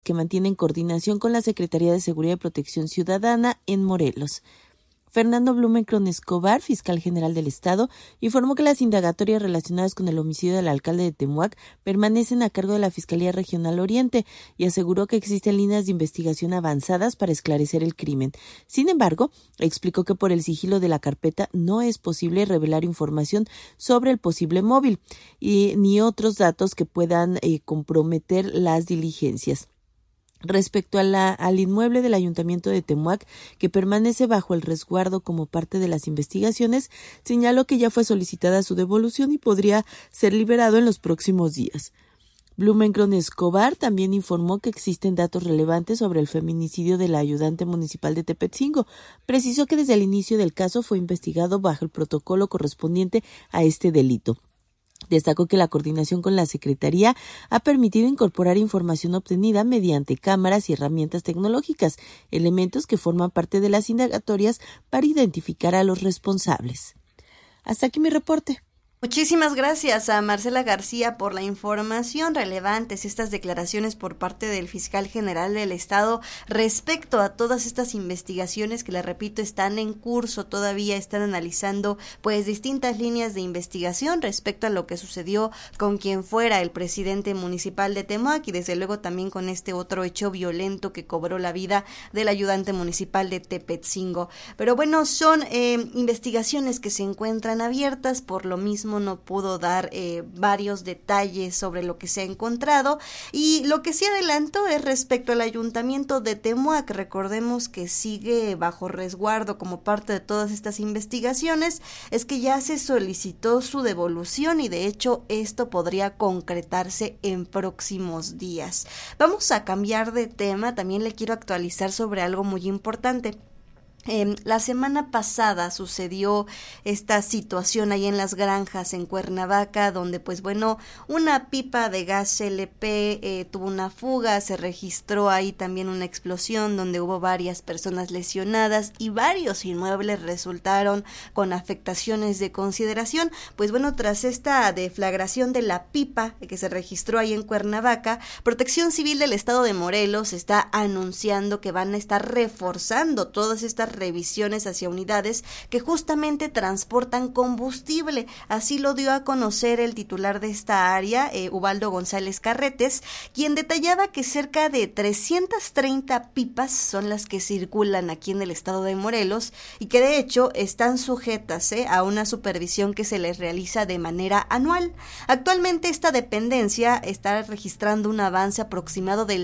que mantienen coordinación con la Secretaría de Seguridad y Protección Ciudadana en Morelos. Fernando Blumenkron Escobar, fiscal general del Estado, informó que las indagatorias relacionadas con el homicidio del alcalde de Temuac permanecen a cargo de la Fiscalía Regional Oriente y aseguró que existen líneas de investigación avanzadas para esclarecer el crimen. Sin embargo, explicó que por el sigilo de la carpeta no es posible revelar información sobre el posible móvil ni otros datos que puedan comprometer las diligencias. Respecto al inmueble del Ayuntamiento de Temuac, que permanece bajo el resguardo como parte de las investigaciones, señaló que ya fue solicitada su devolución y podría ser liberado en los próximos días. Blumenkron Escobar también informó que existen datos relevantes sobre el feminicidio del ayudante municipal de Tepetzingo. Precisó que desde el inicio del caso fue investigado bajo el protocolo correspondiente a este delito. Destacó que la coordinación con la Secretaría ha permitido incorporar información obtenida mediante cámaras y herramientas tecnológicas, elementos que forman parte de las indagatorias para identificar a los responsables. Hasta aquí mi reporte. Muchísimas gracias a Marcela García por la información relevantes, estas declaraciones por parte del fiscal general del Estado respecto a todas estas investigaciones que, les repito, están en curso, todavía están analizando pues distintas líneas de investigación respecto a lo que sucedió con quien fuera el presidente municipal de Temuac y desde luego también con este otro hecho violento que cobró la vida del ayudante municipal de Tepetzingo. Pero bueno, son investigaciones que se encuentran abiertas, por lo mismo no pudo dar varios detalles sobre lo que se ha encontrado, y lo que sí adelantó es respecto al ayuntamiento de Temuac. Recordemos que sigue bajo resguardo como parte de todas estas investigaciones, es que ya se solicitó su devolución y de hecho esto podría concretarse en próximos días. Vamos a cambiar de tema, también le quiero actualizar sobre algo muy importante. La semana pasada sucedió esta situación ahí en las granjas en Cuernavaca, donde pues bueno, una pipa de gas LP tuvo una fuga, se registró ahí también una explosión donde hubo varias personas lesionadas y varios inmuebles resultaron con afectaciones de consideración. Pues bueno, tras esta deflagración de la pipa que se registró ahí en Cuernavaca, Protección Civil del Estado de Morelos está anunciando que van a estar reforzando todas estas revisiones hacia unidades que justamente transportan combustible. Así lo dio a conocer el titular de esta área, Ubaldo González Carretes, quien detallaba que cerca de 330 pipas son las que circulan aquí en el estado de Morelos y que de hecho están sujetas a una supervisión que se les realiza de manera anual. Actualmente esta dependencia está registrando un avance aproximado del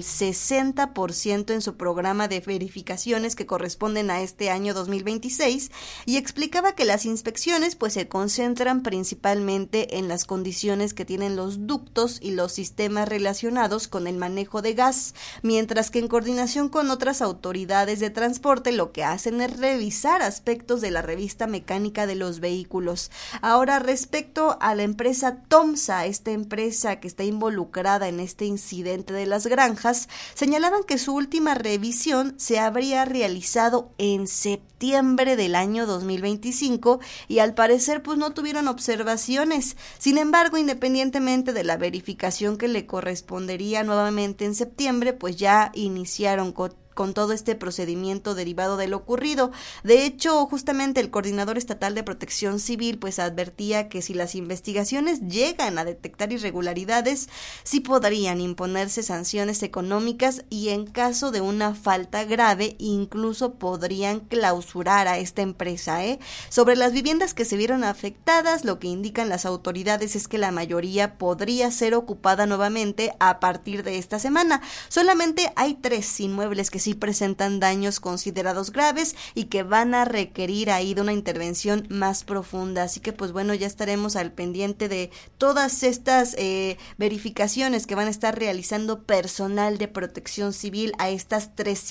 60% en su programa de verificaciones que corresponden a este año 2026 y explicaba que las inspecciones pues se concentran principalmente en las condiciones que tienen los ductos y los sistemas relacionados con el manejo de gas, mientras que en coordinación con otras autoridades de transporte lo que hacen es revisar aspectos de la revista mecánica de los vehículos. Ahora, respecto a la empresa Tomsa, esta empresa que está involucrada en este incidente de las granjas, señalaban que su última revisión se habría realizado en septiembre del año 2025 y al parecer pues no tuvieron observaciones. Sin embargo, independientemente de la verificación que le correspondería nuevamente en septiembre, pues ya iniciaron con todo este procedimiento derivado de lo ocurrido. De hecho, justamente el coordinador estatal de Protección Civil pues advertía que si las investigaciones llegan a detectar irregularidades, sí podrían imponerse sanciones económicas y en caso de una falta grave, incluso podrían clausurar a esta empresa. Sobre las viviendas que se vieron afectadas, lo que indican las autoridades es que la mayoría podría ser ocupada nuevamente a partir de esta semana. Solamente hay 3 inmuebles que sí presentan daños considerados graves y que van a requerir ahí de una intervención más profunda. Así que pues bueno, ya estaremos al pendiente de todas estas verificaciones que van a estar realizando personal de Protección Civil a estas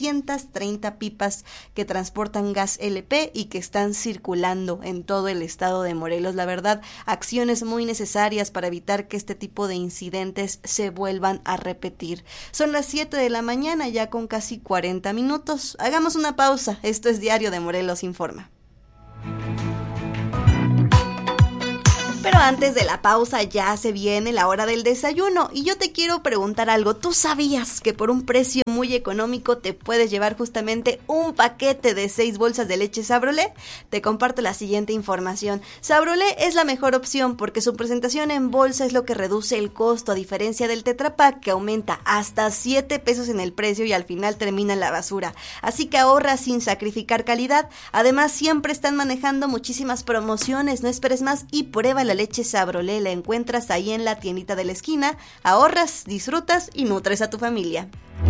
330 pipas que transportan gas LP y que están circulando en todo el estado de Morelos. La verdad, acciones muy necesarias para evitar que este tipo de incidentes se vuelvan a repetir. Son las 7 de la mañana, ya con casi 40 minutos. Hagamos una pausa. Esto es Diario de Morelos Informa. Pero antes de la pausa ya se viene la hora del desayuno y yo te quiero preguntar algo. ¿Tú sabías que por un precio muy económico te puedes llevar justamente un paquete de 6 bolsas de leche Sabrolé? Te comparto la siguiente información. Sabrolé es la mejor opción porque su presentación en bolsa es lo que reduce el costo, a diferencia del Tetra Pak, que aumenta hasta 7 pesos en el precio y al final termina en la basura. Así que ahorra sin sacrificar calidad. Además, siempre están manejando muchísimas promociones. No esperes más y prueba la leche Sabrolé. La encuentras ahí en la tiendita de la esquina. Ahorras, disfrutas y nutres a tu familia.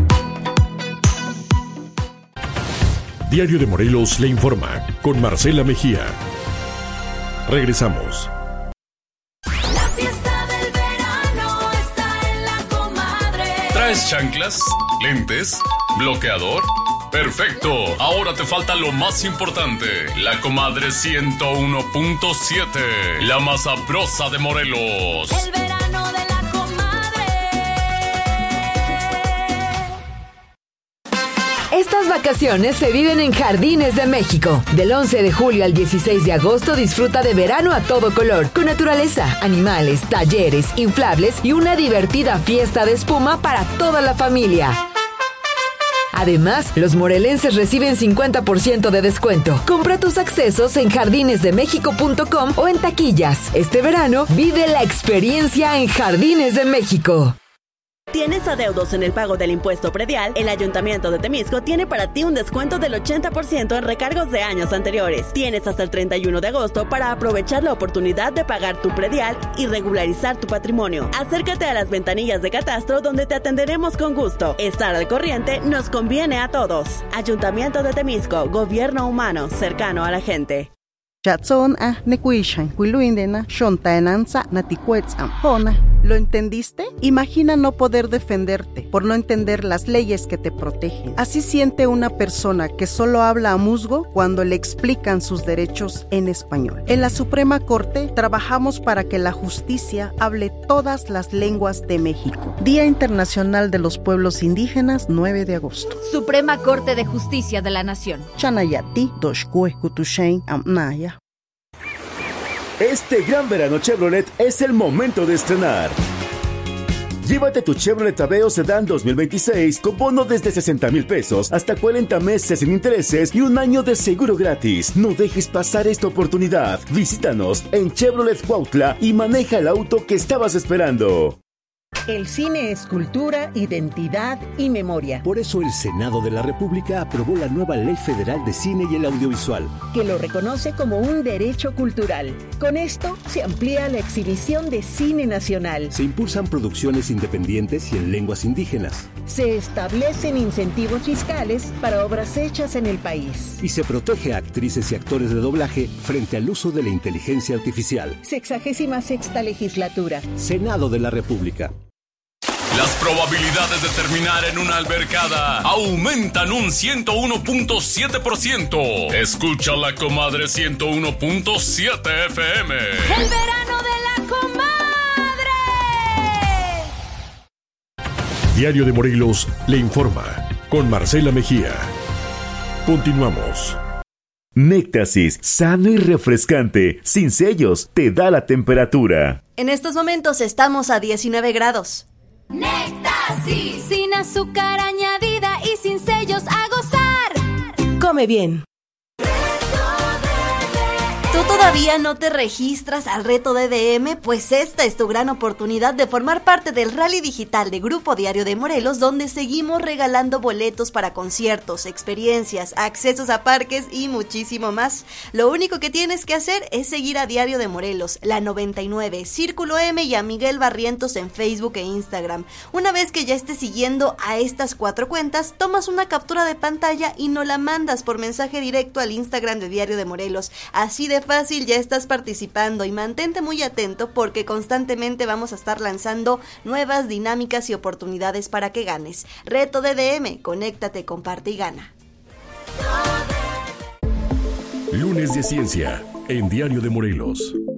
Diario de Morelos le informa con Marcela Mejía. Regresamos. La fiesta del verano está en La Comadre. ¿Traes chanclas? ¿Lentes? ¿Bloqueador? ¡Perfecto! Ahora te falta lo más importante. La Comadre 101.7, la más sabrosa de Morelos. El verano de La Comadre. Estas vacaciones se viven en Jardines de México. Del 11 de julio al 16 de agosto disfruta de verano a todo color, con naturaleza, animales, talleres, inflables y una divertida fiesta de espuma para toda la familia. Además, los morelenses reciben 50% de descuento. Compra tus accesos en jardinesdemexico.com o en taquillas. Este verano, vive la experiencia en Jardines de México. ¿Tienes adeudos en el pago del impuesto predial? El Ayuntamiento de Temisco tiene para ti un descuento del 80% en recargos de años anteriores. Tienes hasta el 31 de agosto para aprovechar la oportunidad de pagar tu predial y regularizar tu patrimonio. Acércate a las ventanillas de catastro donde te atenderemos con gusto. Estar al corriente nos conviene a todos. Ayuntamiento de Temisco, gobierno humano, cercano a la gente. ¿Lo entendiste? Imagina no poder defenderte por no entender las leyes que te protegen. Así siente una persona que solo habla a musgo cuando le explican sus derechos en español. En la Suprema Corte trabajamos para que la justicia hable todas las lenguas de México. Día Internacional de los Pueblos Indígenas, 9 de agosto. Suprema Corte de Justicia de la Nación. Chanayati, Doshkue, Kutushain, Amnaya. Este gran verano Chevrolet es el momento de estrenar. Llévate tu Chevrolet Aveo Sedán 2026 con bono desde 60,000 pesos hasta 40 meses sin intereses y un año de seguro gratis. No dejes pasar esta oportunidad. Visítanos en Chevrolet Cuautla y maneja el auto que estabas esperando. El cine es cultura, identidad y memoria. Por eso el Senado de la República aprobó la nueva Ley Federal de Cine y el Audiovisual, que lo reconoce como un derecho cultural. Con esto se amplía la exhibición de cine nacional. Se impulsan producciones independientes y en lenguas indígenas. Se establecen incentivos fiscales para obras hechas en el país. Y se protege a actrices y actores de doblaje frente al uso de la inteligencia artificial. 66ª legislatura. Senado de la República. Las probabilidades de terminar en una albercada aumentan un 101.7%. Escucha La Comadre 101.7 FM. El verano de La Comadre. Diario de Morelos le informa con Marcela Mejía. Continuamos. Néctasis, sano y refrescante, sin sellos, te da la temperatura. En estos momentos estamos a 19 grados. Néctasis, sin azúcar añadida y sin sellos, a gozar. Come bien. ¿Tú todavía no te registras al reto DDM? Pues esta es tu gran oportunidad de formar parte del Rally Digital de Grupo Diario de Morelos, donde seguimos regalando boletos para conciertos, experiencias, accesos a parques y muchísimo más. Lo único que tienes que hacer es seguir a Diario de Morelos, la 99, Círculo M y a Miguel Barrientos en Facebook e Instagram. Una vez que ya estés siguiendo a estas 4 cuentas, tomas una captura de pantalla y nos la mandas por mensaje directo al Instagram de Diario de Morelos. Así de fácil, ya estás participando y mantente muy atento porque constantemente vamos a estar lanzando nuevas dinámicas y oportunidades para que ganes. Reto DDM, conéctate, comparte y gana. Lunes de Ciencia en Diario de Morelos.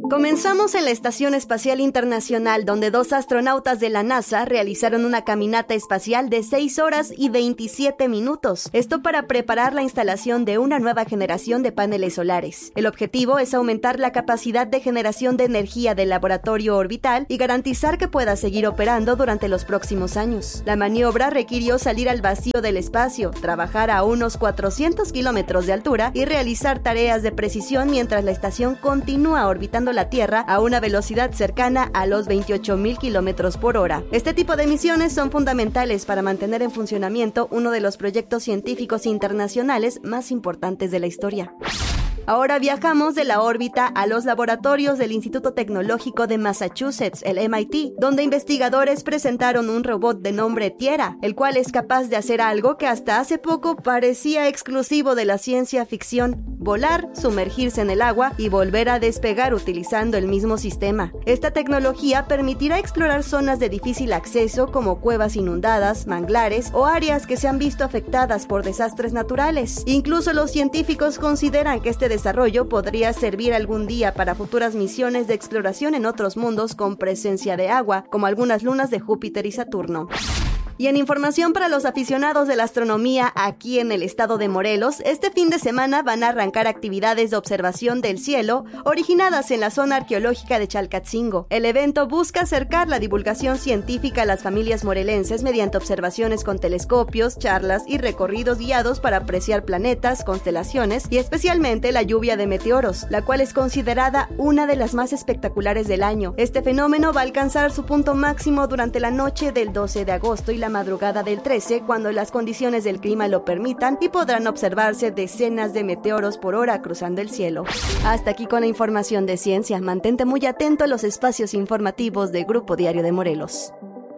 Comenzamos en la Estación Espacial Internacional, donde 2 astronautas de la NASA realizaron una caminata espacial de 6 horas y 27 minutos. Esto para preparar la instalación de una nueva generación de paneles solares. El objetivo es aumentar la capacidad de generación de energía del laboratorio orbital y garantizar que pueda seguir operando durante los próximos años. La maniobra requirió salir al vacío del espacio, trabajar a unos 400 kilómetros de altura y realizar tareas de precisión mientras la estación continúa orbitando la Tierra a una velocidad cercana a los 28,000 kilómetros por hora. Este tipo de misiones son fundamentales para mantener en funcionamiento uno de los proyectos científicos internacionales más importantes de la historia. Ahora viajamos de la órbita a los laboratorios del Instituto Tecnológico de Massachusetts, el MIT, donde investigadores presentaron un robot de nombre Tiera, el cual es capaz de hacer algo que hasta hace poco parecía exclusivo de la ciencia ficción: volar, sumergirse en el agua y volver a despegar utilizando el mismo sistema. Esta tecnología permitirá explorar zonas de difícil acceso como cuevas inundadas, manglares o áreas que se han visto afectadas por desastres naturales. Incluso los científicos consideran que este desarrollo podría servir algún día para futuras misiones de exploración en otros mundos con presencia de agua, como algunas lunas de Júpiter y Saturno. Y en información para los aficionados de la astronomía aquí en el estado de Morelos, este fin de semana van a arrancar actividades de observación del cielo originadas en la zona arqueológica de Chalcatzingo. El evento busca acercar la divulgación científica a las familias morelenses mediante observaciones con telescopios, charlas y recorridos guiados para apreciar planetas, constelaciones y especialmente la lluvia de meteoros, la cual es considerada una de las más espectaculares del año. Este fenómeno va a alcanzar su punto máximo durante la noche del 12 de agosto y la madrugada del 13, cuando las condiciones del clima lo permitan, y podrán observarse decenas de meteoros por hora cruzando el cielo. Hasta aquí con la información de ciencia. Mantente muy atento a los espacios informativos de Grupo Diario de Morelos.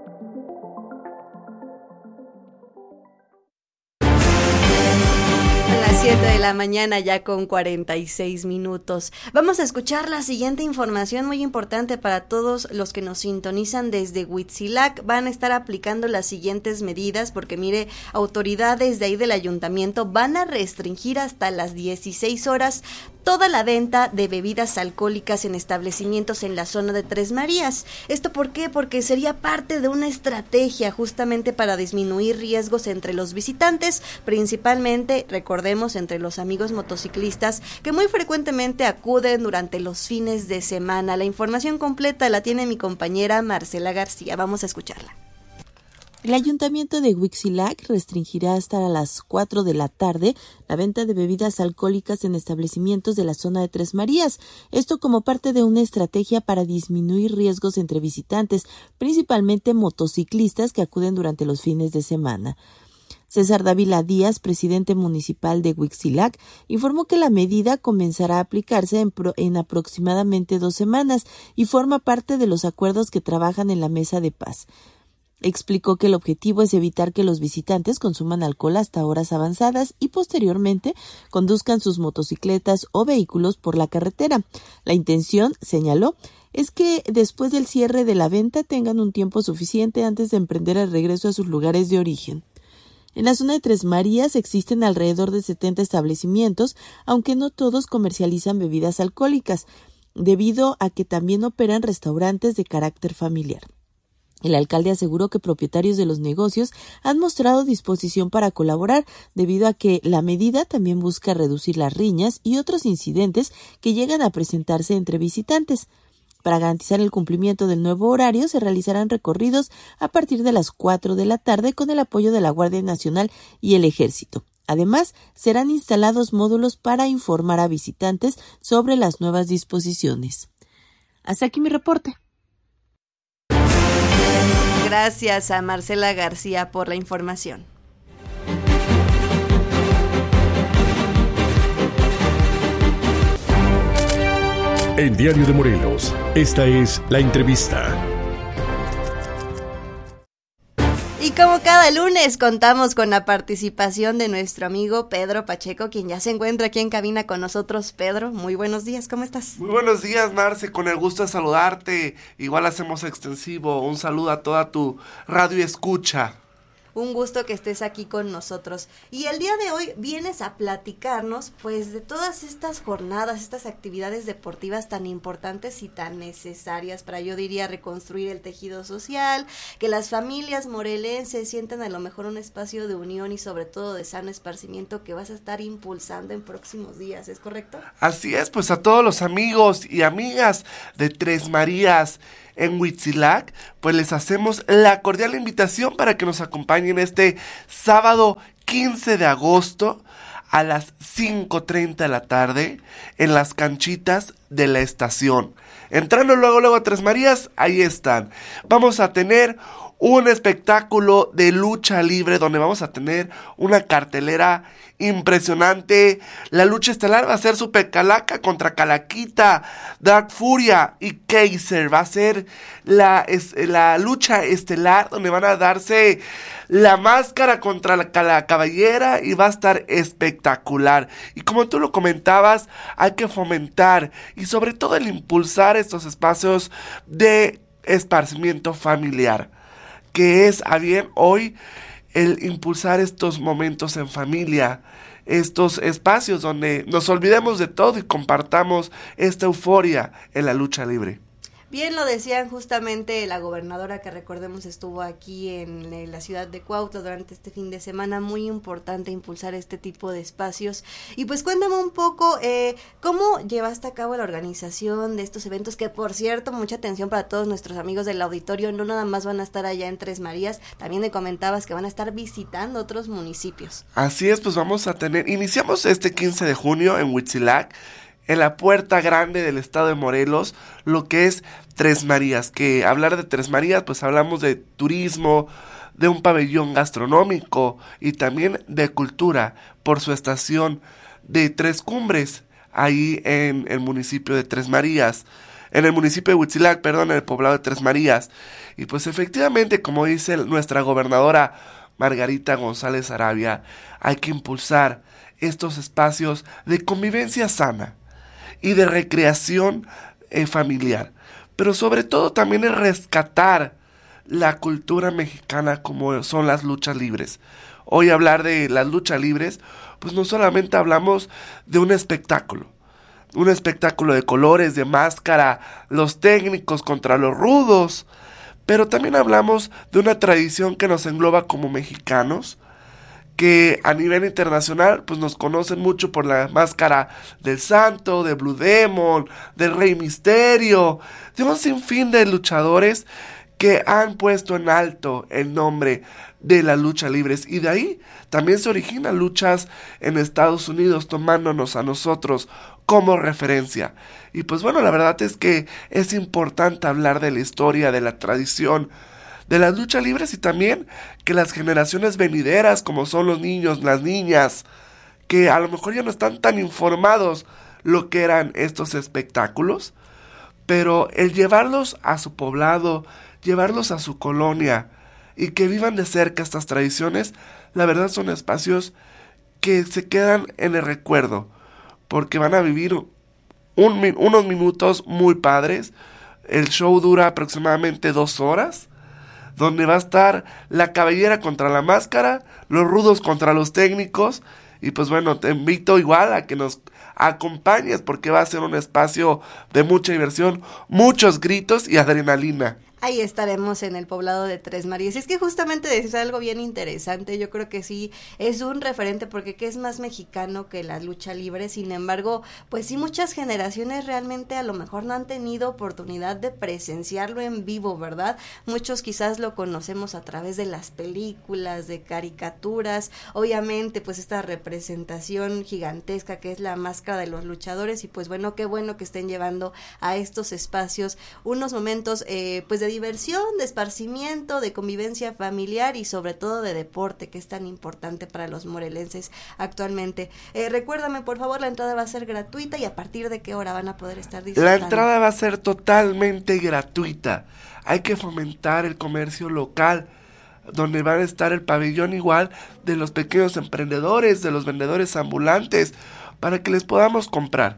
7 de la mañana ya con 46 minutos. Vamos a escuchar la siguiente información muy importante para todos los que nos sintonizan desde Huitzilac. Van a estar aplicando las siguientes medidas porque mire, autoridades de ahí del ayuntamiento van a restringir hasta las 16 horas toda la venta de bebidas alcohólicas en establecimientos en la zona de Tres Marías. ¿Esto por qué? Porque sería parte de una estrategia justamente para disminuir riesgos entre los visitantes, principalmente, recordemos, entre los amigos motociclistas que muy frecuentemente acuden durante los fines de semana. La información completa la tiene mi compañera Marcela García. Vamos a escucharla. El ayuntamiento de Huitzilac restringirá hasta las 4 de la tarde la venta de bebidas alcohólicas en establecimientos de la zona de Tres Marías. Esto como parte de una estrategia para disminuir riesgos entre visitantes, principalmente motociclistas que acuden durante los fines de semana. César Dávila Díaz, presidente municipal de Huitzilac, informó que la medida comenzará a aplicarse en aproximadamente 2 semanas y forma parte de los acuerdos que trabajan en la Mesa de Paz. Explicó que el objetivo es evitar que los visitantes consuman alcohol hasta horas avanzadas y posteriormente conduzcan sus motocicletas o vehículos por la carretera. La intención, señaló, es que después del cierre de la venta tengan un tiempo suficiente antes de emprender el regreso a sus lugares de origen. En la zona de Tres Marías existen alrededor de 70 establecimientos, aunque no todos comercializan bebidas alcohólicas, debido a que también operan restaurantes de carácter familiar. El alcalde aseguró que propietarios de los negocios han mostrado disposición para colaborar, debido a que la medida también busca reducir las riñas y otros incidentes que llegan a presentarse entre visitantes. Para garantizar el cumplimiento del nuevo horario, se realizarán recorridos a partir de las 4 de la tarde con el apoyo de la Guardia Nacional y el Ejército. Además, serán instalados módulos para informar a visitantes sobre las nuevas disposiciones. Hasta aquí mi reporte. Gracias a Marcela García por la información. En Diario de Morelos, esta es la entrevista. Y como cada lunes contamos con la participación de nuestro amigo Pedro Pacheco, quien ya se encuentra aquí en cabina con nosotros. Pedro, muy buenos días, ¿cómo estás? Muy buenos días, Marce, con el gusto de saludarte. Igual hacemos extensivo un saludo a toda tu radio escucha. Un gusto que estés aquí con nosotros. Y el día de hoy vienes a platicarnos, pues, de todas estas jornadas, estas actividades deportivas tan importantes y tan necesarias para, yo diría, reconstruir el tejido social, que las familias morelenses sientan a lo mejor un espacio de unión y sobre todo de sano esparcimiento que vas a estar impulsando en próximos días, ¿es correcto? Así es, pues a todos los amigos y amigas de Tres Marías en Huitzilac, pues les hacemos la cordial invitación para que nos acompañen este sábado 15 de agosto a las 5:30 de la tarde en las canchitas de la estación. Entrando luego a Tres Marías, ahí están. Vamos a tener un espectáculo de lucha libre donde vamos a tener una cartelera impresionante. La lucha estelar va a ser Super Calaca contra Calaquita, Dark Furia y Kaiser. Va a ser la lucha estelar donde van a darse la máscara contra la caballera y va a estar espectacular. Y como tú lo comentabas, hay que fomentar y sobre todo el impulsar estos espacios de esparcimiento familiar, que es a bien hoy el impulsar estos momentos en familia, estos espacios donde nos olvidemos de todo y compartamos esta euforia en la lucha libre. Bien lo decían justamente la gobernadora, que recordemos estuvo aquí en la ciudad de Cuautla durante este fin de semana. Muy importante impulsar este tipo de espacios. Y pues cuéntame un poco, ¿cómo llevaste a cabo la organización de estos eventos? Que por cierto, mucha atención para todos nuestros amigos del auditorio, no nada más van a estar allá en Tres Marías, también me comentabas que van a estar visitando otros municipios. Así es, pues iniciamos este 15 de junio en Huitzilac, en la puerta grande del estado de Morelos, lo que es Tres Marías, que hablar de Tres Marías, pues hablamos de turismo, de un pabellón gastronómico y también de cultura por su estación de Tres Cumbres, ahí en el municipio de Tres Marías, en el municipio de Huitzilac, en el poblado de Tres Marías. Y pues efectivamente, como dice nuestra gobernadora Margarita González Arabia, hay que impulsar estos espacios de convivencia sana y de recreación familiar, pero sobre todo también es rescatar la cultura mexicana como son las luchas libres. Hoy hablar de las luchas libres, pues no solamente hablamos de un espectáculo de colores, de máscara, los técnicos contra los rudos, pero también hablamos de una tradición que nos engloba como mexicanos, que a nivel internacional pues nos conocen mucho por la máscara del Santo, de Blue Demon, del Rey Misterio, de un sinfín de luchadores que han puesto en alto el nombre de las luchas libres, y de ahí también se originan luchas en Estados Unidos tomándonos a nosotros como referencia. Y pues bueno, la verdad es que es importante hablar de la historia, de la tradición de las luchas libres, y también que las generaciones venideras, como son los niños, las niñas, que a lo mejor ya no están tan informados lo que eran estos espectáculos, pero el llevarlos a su poblado, llevarlos a su colonia y que vivan de cerca estas tradiciones, la verdad son espacios que se quedan en el recuerdo, porque van a vivir unos minutos muy padres. El show dura aproximadamente 2 horas, donde va a estar la cabellera contra la máscara, los rudos contra los técnicos, y pues bueno, te invito igual a que nos acompañes porque va a ser un espacio de mucha diversión, muchos gritos y adrenalina. Ahí estaremos en el poblado de Tres Marías. Es que justamente decís algo bien interesante. Yo creo que sí es un referente, porque ¿qué es más mexicano que la lucha libre? Sin embargo, pues sí, muchas generaciones realmente a lo mejor no han tenido oportunidad de presenciarlo en vivo, ¿verdad? Muchos quizás lo conocemos a través de las películas, de caricaturas, obviamente pues esta representación gigantesca que es la máscara de los luchadores, y pues bueno, qué bueno que estén llevando a estos espacios unos momentos pues de diversión, de esparcimiento, de convivencia familiar y sobre todo de deporte, que es tan importante para los morelenses actualmente. Recuérdame, por favor, la entrada va a ser gratuita, y a partir de qué hora van a poder estar disfrutando. La entrada va a ser totalmente gratuita. Hay que fomentar el comercio local, donde van a estar el pabellón igual de los pequeños emprendedores, de los vendedores ambulantes, para que les podamos comprar.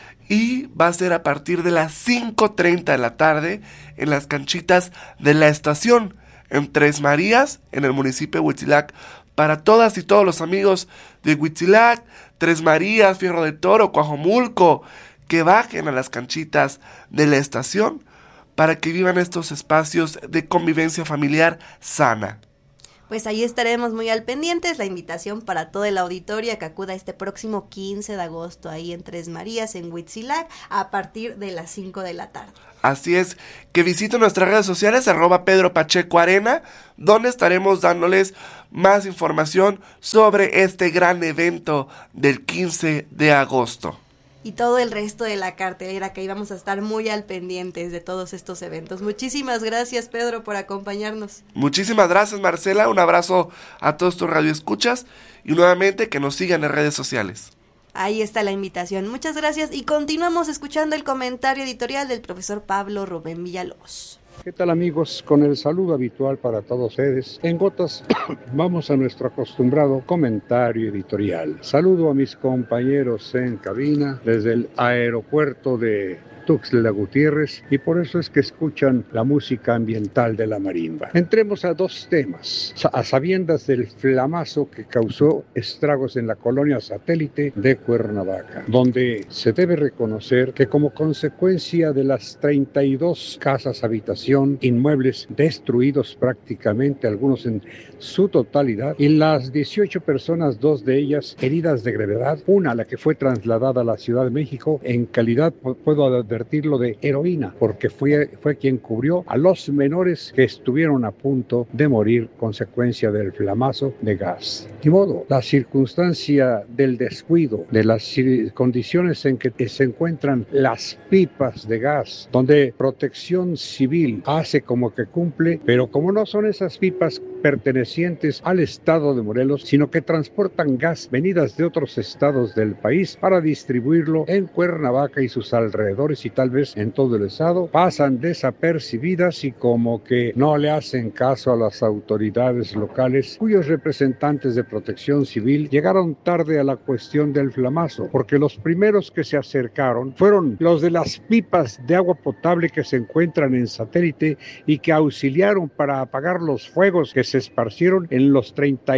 Y va a ser a partir de las 5:30 de la tarde en las canchitas de la estación, en Tres Marías, en el municipio de Huitzilac. Para todas y todos los amigos de Huitzilac, Tres Marías, Fierro del Toro, Coajomulco, que bajen a las canchitas de la estación para que vivan estos espacios de convivencia familiar sana. Pues ahí estaremos muy al pendientes. La invitación para todo el auditorio a que acuda este próximo 15 de agosto ahí en Tres Marías, en Huitzilac, a partir de las 5 de la tarde. Así es, que visiten nuestras redes sociales, @PedroPachecoArena, donde estaremos dándoles más información sobre este gran evento del 15 de agosto. Y todo el resto de la cartelera, que ahí vamos a estar muy al pendientes de todos estos eventos. Muchísimas gracias, Pedro, por acompañarnos. Muchísimas gracias, Marcela. Un abrazo a todos tus radioescuchas y nuevamente que nos sigan en redes sociales. Ahí está la invitación. Muchas gracias y continuamos escuchando el comentario editorial del profesor Pablo Rubén Villalobos. ¿Qué tal, amigos? Con el saludo habitual para todos ustedes, en gotas vamos a nuestro acostumbrado comentario editorial. Saludo a mis compañeros en cabina desde el aeropuerto de Tuxtla Gutiérrez, y por eso es que escuchan la música ambiental de la marimba. Entremos a dos temas, a sabiendas del flamazo que causó estragos en la colonia satélite de Cuernavaca, donde se debe reconocer que como consecuencia de las 32 casas habitación, inmuebles destruidos prácticamente, algunos en su totalidad, y las 18 personas, 2 de ellas heridas de gravedad, una la que fue trasladada a la Ciudad de México en calidad, puedo advertirlo, de heroína, porque fue quien cubrió a los menores que estuvieron a punto de morir consecuencia del flamazo de gas. De modo, la circunstancia del descuido, de las condiciones en que se encuentran las pipas de gas, donde Protección Civil hace como que cumple, pero como no son esas pipas pertenecientes al estado de Morelos, sino que transportan gas venidas de otros estados del país para distribuirlo en Cuernavaca y sus alrededores y tal vez en todo el estado, pasan desapercibidas y como que no le hacen caso a las autoridades locales, cuyos representantes de Protección Civil llegaron tarde a la cuestión del flamazo, porque los primeros que se acercaron fueron los de las pipas de agua potable que se encuentran en satélite y que auxiliaron para apagar los fuegos que se esparcieron en los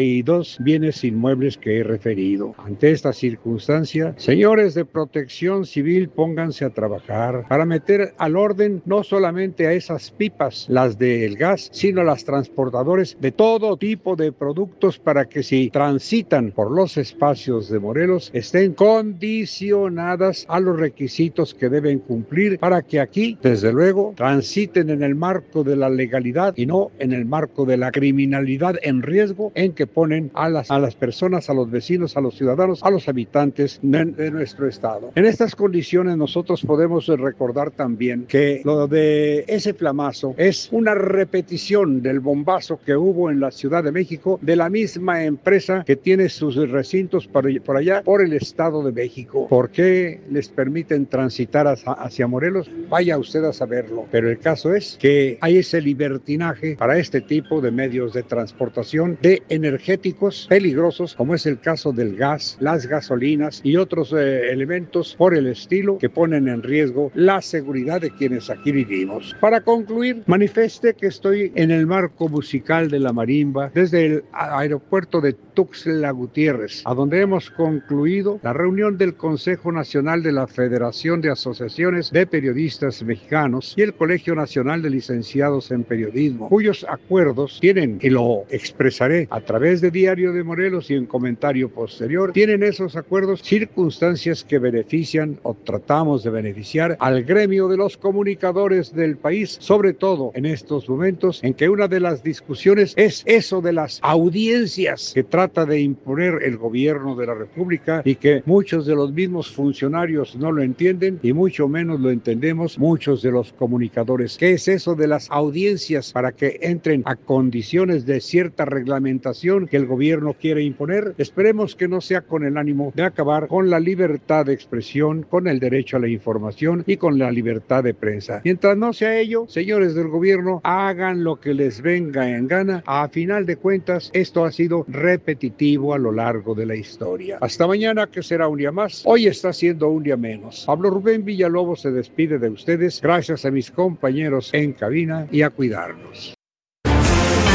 32 bienes inmuebles que he referido. Ante esta circunstancia, señores de Protección Civil, pónganse a trabajar para meter al orden no solamente a esas pipas, las del gas, sino a las transportadores de todo tipo de productos para que si transitan por los espacios de Morelos estén condicionadas a los requisitos que deben cumplir para que aquí, desde luego, transiten en el marco de la legalidad y no en el marco de la criminalidad en riesgo en que ponen a las personas, a los vecinos, a los ciudadanos, a los habitantes de nuestro estado. En estas condiciones nosotros podemos recordar también que lo de ese flamazo es una repetición del bombazo que hubo en la Ciudad de México de la misma empresa que tiene sus recintos por allá, por el Estado de México. ¿Por qué les permiten transitar hacia Morelos? Vaya usted a saberlo. Pero el caso es que hay ese libertinaje para este tipo de medios de transportación de energéticos peligrosos, como es el caso del gas, las gasolinas y otros elementos por el estilo que ponen en riesgo la seguridad de quienes aquí vivimos. Para concluir, manifieste que estoy en el marco musical de la marimba desde el aeropuerto de Tuxtla Gutiérrez, a donde hemos concluido la reunión del Consejo Nacional de la Federación de Asociaciones de Periodistas Mexicanos y el Colegio Nacional de Licenciados en Periodismo, cuyos acuerdos tienen, y lo expresaré a través de Diario de Morelos y en comentario posterior, tienen esos acuerdos circunstancias que benefician o tratamos de beneficiar al gremio de los comunicadores del país, sobre todo en estos momentos en que una de las discusiones es eso de las audiencias que trata de imponer el gobierno de la República y que muchos de los mismos funcionarios no lo entienden y mucho menos lo entendemos muchos de los comunicadores. ¿Qué es eso de las audiencias para que entren a condiciones de cierta reglamentación que el gobierno quiere imponer? Esperemos que no sea con el ánimo de acabar con la libertad de expresión, con el derecho a la información y con la libertad de prensa. Mientras no sea ello, señores del gobierno, hagan lo que les venga en gana. A final de cuentas, esto ha sido repetitivo a lo largo de la historia. Hasta mañana, que será un día más. Hoy está siendo un día menos. Pablo Rubén Villalobos se despide de ustedes. Gracias a mis compañeros en cabina y a cuidarnos.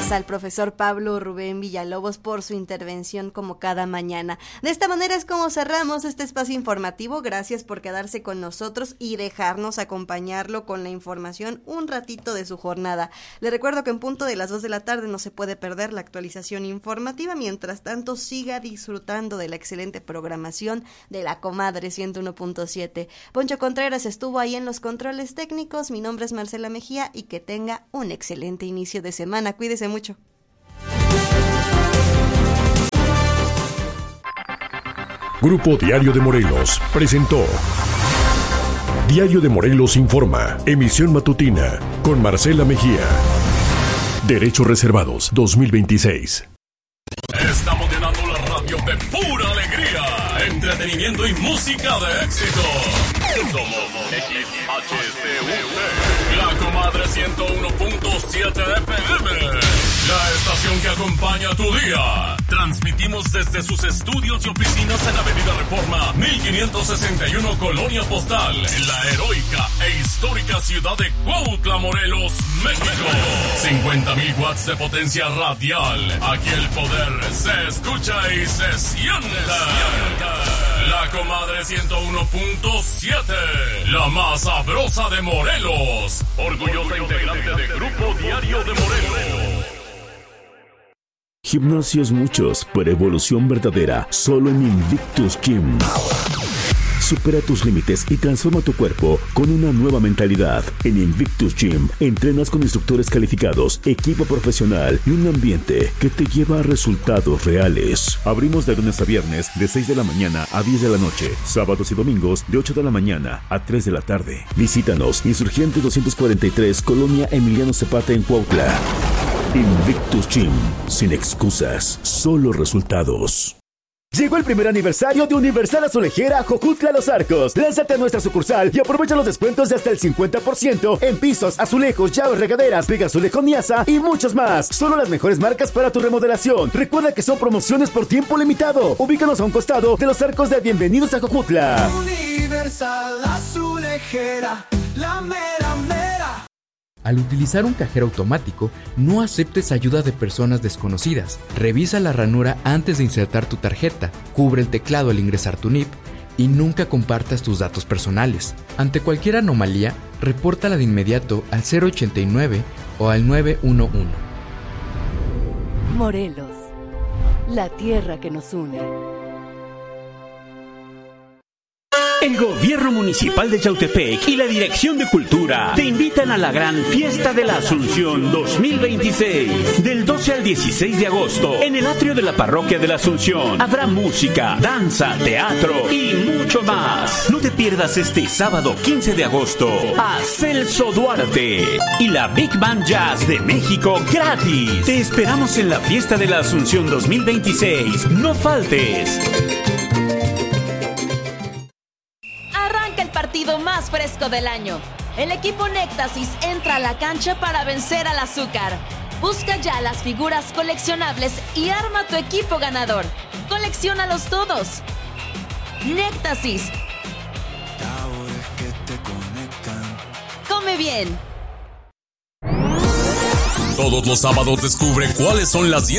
gracias al profesor Pablo Rubén Villalobos por su intervención como cada mañana. De esta manera es como cerramos este espacio informativo. Gracias por quedarse con nosotros y dejarnos acompañarlo con la información un ratito de su jornada. Le recuerdo que en punto de las 2 de la tarde no se puede perder la actualización informativa. Mientras tanto, siga disfrutando de la excelente programación de La Comadre 101.7. Poncho Contreras estuvo ahí en los controles técnicos. Mi nombre es Marcela Mejía y que tenga un excelente inicio de semana. Cuídese mucho. Grupo Diario de Morelos presentó Diario de Morelos Informa, emisión matutina con Marcela Mejía. Derechos reservados 2026. Estamos llenando la radio de pura alegría, entretenimiento y música de éxito. Somos XHCUT, La Comadre 101.7 FM, la estación que acompaña tu día. Transmitimos desde sus estudios y oficinas en Avenida Reforma 1561, Colonia Postal, en la heroica e histórica ciudad de Cuautla, Morelos, México. 50,000 watts de potencia radial. Aquí el poder se escucha y se siente. La Comadre 101.7, la más sabrosa de Morelos. Orgullosa integrante de Grupo Diario de Morelos. Gimnasios muchos, pero evolución verdadera, solo en Invictus Gym. Supera tus límites y transforma tu cuerpo con una nueva mentalidad. En Invictus Gym entrenas con instructores calificados, equipo profesional y un ambiente que te lleva a resultados reales. Abrimos de lunes a viernes de 6 de la mañana a 10 de la noche, sábados y domingos de 8 de la mañana a 3 de la tarde. Visítanos, Insurgentes 243, Colonia Emiliano Zapata en Cuautla. Invictus Gym, sin excusas, solo resultados. Llegó el primer aniversario de Universal Azulejera Jojutla Los Arcos. Lánzate a nuestra sucursal y aprovecha los descuentos de hasta el 50% en pisos, azulejos, llaves, regaderas, Pega Azulejo Niasa y muchos más. Solo las mejores marcas para tu remodelación. Recuerda que son promociones por tiempo limitado. Ubícanos a un costado de los arcos de Bienvenidos a Jojutla. Universal Azulejera, la mera mera. Al utilizar un cajero automático, no aceptes ayuda de personas desconocidas. Revisa la ranura antes de insertar tu tarjeta, cubre el teclado al ingresar tu NIP y nunca compartas tus datos personales. Ante cualquier anomalía, repórtala de inmediato al 089 o al 911. Morelos, la tierra que nos une. El Gobierno Municipal de Yautepec y la Dirección de Cultura te invitan a la gran Fiesta de la Asunción 2026. Del 12 al 16 de agosto, en el atrio de la Parroquia de la Asunción, habrá música, danza, teatro y mucho más. No te pierdas este sábado 15 de agosto a Celso Duarte y la Big Band Jazz de México gratis. Te esperamos en la Fiesta de la Asunción 2026. No faltes. Partido más fresco del año. El equipo Néctasis entra a la cancha para vencer al azúcar. Busca ya las figuras coleccionables y arma tu equipo ganador. Colecciónalos todos. Néctasis. Come bien. Todos los sábados descubre cuáles son las 10